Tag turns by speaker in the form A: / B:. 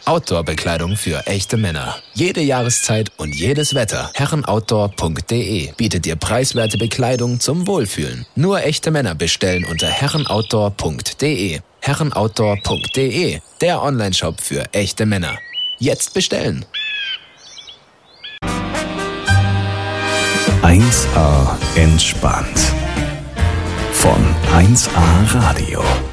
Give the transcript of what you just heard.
A: Outdoor-Bekleidung für echte Männer. Jede Jahreszeit und jedes Wetter. herrenoutdoor.de bietet dir preiswerte Bekleidung zum Wohlfühlen. Nur echte Männer bestellen unter herrenoutdoor.de. herrenoutdoor.de, der Onlineshop für echte Männer. Jetzt bestellen!
B: 1A entspannt. Von 1A Radio.